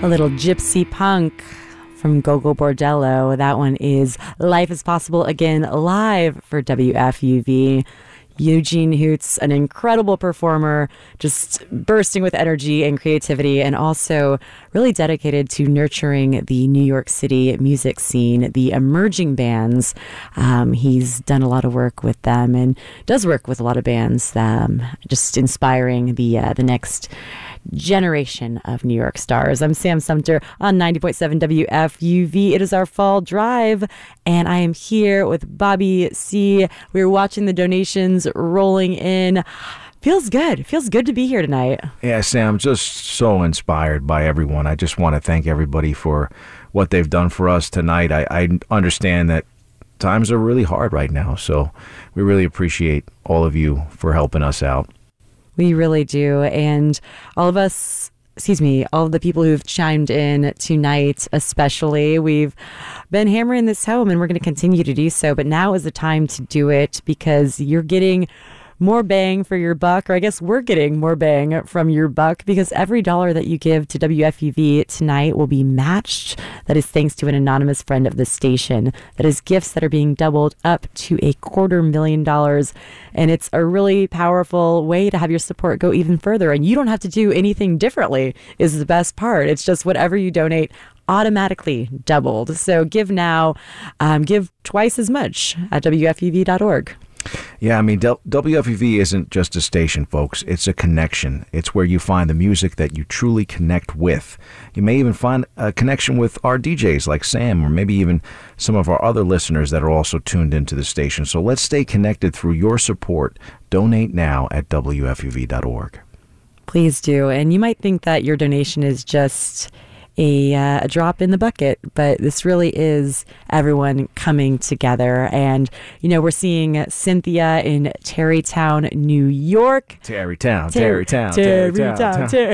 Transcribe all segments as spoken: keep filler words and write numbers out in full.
A little gypsy punk from Gogo Bordello. That one is Life is Possible Again live for W F U V. Eugene Hoots, an incredible performer, just bursting with energy and creativity, and also really dedicated to nurturing the New York City music scene, the emerging bands. Um, he's done a lot of work with them and does work with a lot of bands, um, just inspiring the uh, the next generation of New York stars. I'm Sam Sumter on ninety point seven W F U V. It is our fall drive, and I am here with Bobby C. We're watching the donations rolling in. Feels good. Feels good to be here tonight. Yeah, Sam, just so inspired by everyone. I just want to thank everybody for what they've done for us tonight. I, I understand that times are really hard right now, so we really appreciate all of you for helping us out. We really do. And all of us, excuse me, all of the people who've chimed in tonight, especially, we've been hammering this home and we're going to continue to do so. But now is the time to do it because you're getting more bang for your buck, or I guess we're getting more bang from your buck, because every dollar that you give to W F U V tonight will be matched. That is thanks to an anonymous friend of the station. That is gifts that are being doubled up to a quarter million dollars. And it's a really powerful way to have your support go even further. And you don't have to do anything differently is the best part. It's just whatever you donate automatically doubled. So give now, um, give twice as much at W F U V dot org. Yeah, I mean, W F U V isn't just a station, folks. It's a connection. It's where you find the music that you truly connect with. You may even find a connection with our D Js like Sam, or maybe even some of our other listeners that are also tuned into the station. So let's stay connected through your support. Donate now at W F U V dot org. Please do. And you might think that your donation is just A, uh, a drop in the bucket, but this really is everyone coming together. And, you know, we're seeing Cynthia in Tarrytown, New York. Tarrytown, Tarrytown, Tarrytown. Tarrytown, Terry.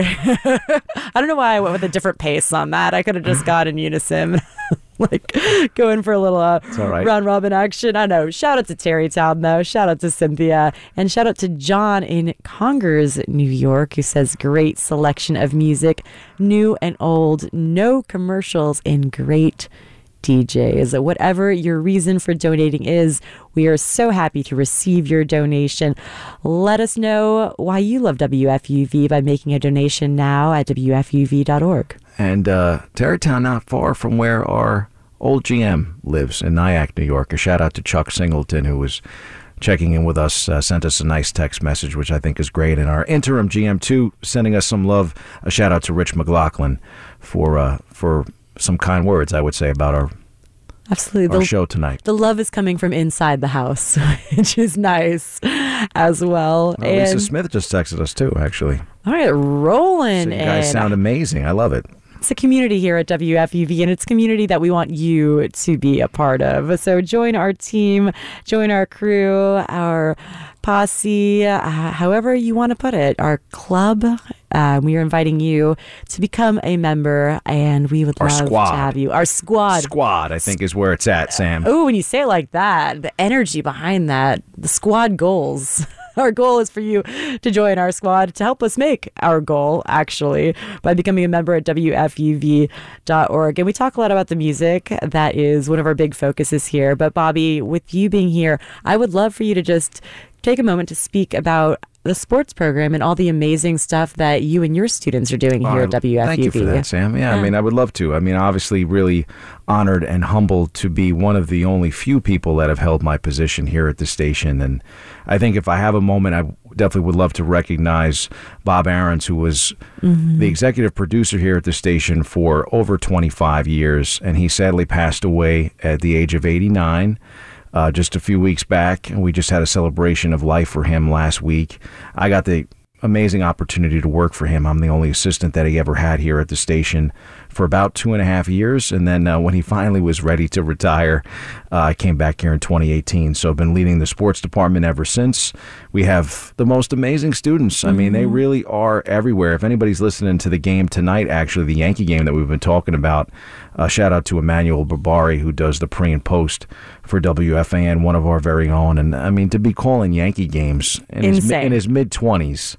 I don't know why I went with a different pace on that. I could have just got in unison. Like going for a little uh, right. round robin action. I know. Shout out to Tarrytown, though. Shout out to Cynthia. And shout out to John in Congers, New York, who says great selection of music, new and old, no commercials, and great D Js. Whatever your reason for donating is, we are so happy to receive your donation. Let us know why you love W F U V by making a donation now at W F U V dot org. And uh, Tarrytown, not far from where our old G M lives in Nyack, New York. A shout out to Chuck Singleton, who was checking in with us, uh, sent us a nice text message, which I think is great. And our interim G M, too, sending us some love. A shout out to Rich McLaughlin for uh, for some kind words, I would say, about our Absolutely. Our the, show tonight. The love is coming from inside the house, which is nice as well. well and Lisa Smith just texted us, too, actually. All right, rolling. So you guys in. sound amazing. I love it. It's a community here at W F U V, and it's a community that we want you to be a part of. So join our team, join our crew, our posse, uh, however you want to put it, our club. Uh, we are inviting you to become a member, and we would our love squad. to have you. Our squad. Squad, I think, is where it's at, Sam. Oh, when you say it like that, the energy behind that, the squad goals. Our goal is for you to join our squad, to help us make our goal, actually, by becoming a member at W F U V dot org. And we talk a lot about the music. That is one of our big focuses here. But Bobby, with you being here, I would love for you to just take a moment to speak about the sports program and all the amazing stuff that you and your students are doing here uh, at W F U V. Thank you for that, Sam. Yeah, yeah, I mean, I would love to. I mean, obviously, really honored and humbled to be one of the only few people that have held my position here at the station. And I think if I have a moment, I definitely would love to recognize Bob Aarons, who was mm-hmm. the executive producer here at the station for over twenty-five years. And he sadly passed away at the age of eighty-nine. Uh, just a few weeks back, and we just had a celebration of life for him last week. I got the amazing opportunity to work for him. I'm the only assistant that he ever had here at the station for about two and a half years. And then uh, when he finally was ready to retire, uh, I came back here in twenty eighteen. So I've been leading the sports department ever since. We have the most amazing students. I mean, mm-hmm. they really are everywhere. If anybody's listening to the game tonight, actually, the Yankee game that we've been talking about, uh, shout out to Emmanuel Barbari, who does the pre and post for W F A N, one of our very own. And I mean, to be calling Yankee games in his, in his mid-twenties,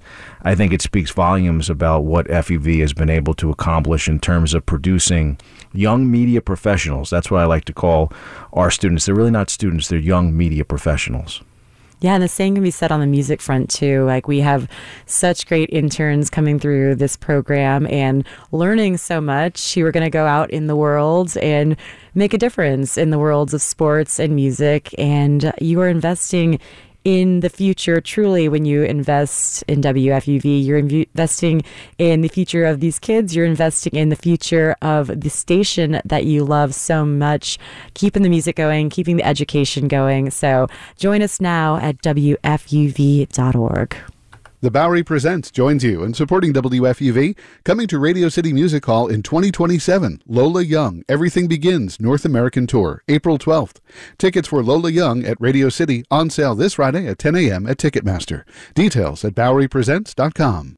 I think it speaks volumes about what F U V has been able to accomplish in terms of producing young media professionals. That's what I like to call our students. They're really not students, they're young media professionals. Yeah, and the same can be said on the music front too. Like, we have such great interns coming through this program and learning so much who are going to go out in the world and make a difference in the worlds of sports and music. And you are investing in the future. Truly, when you invest in W F U V, you're inv- investing in the future of these kids. You're investing in the future of the station that you love so much, keeping the music going, keeping the education going. So join us now at W F U V dot org. The Bowery Presents joins you in supporting W F U V, coming to Radio City Music Hall in twenty twenty-seven. Lola Young, Everything Begins, North American Tour, April twelfth. Tickets for Lola Young at Radio City on sale this Friday at ten a.m. at Ticketmaster. Details at Bowery Presents dot com.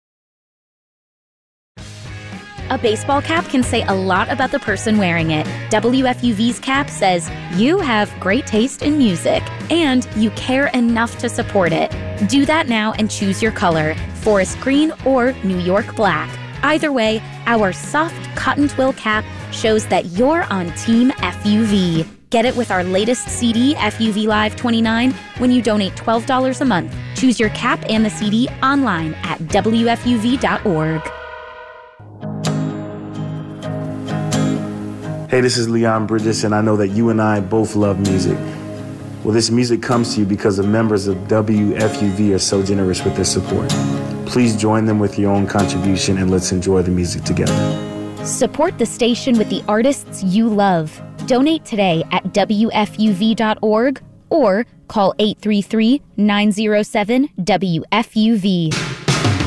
A baseball cap can say a lot about the person wearing it. W F U V's cap says, you have great taste in music, and you care enough to support it. Do that now and choose your color, forest green or New York black. Either way, our soft cotton twill cap shows that you're on Team F U V. Get it with our latest C D, F U V Live twenty-nine, when you donate twelve dollars a month. Choose your cap and the C D online at W F U V dot org. Hey, this is Leon Bridges, and I know that you and I both love music. Well, this music comes to you because the members of W F U V are so generous with their support. Please join them with your own contribution, and let's enjoy the music together. Support the station with the artists you love. Donate today at W F U V dot org or call eight three three, nine zero seven, W F U V.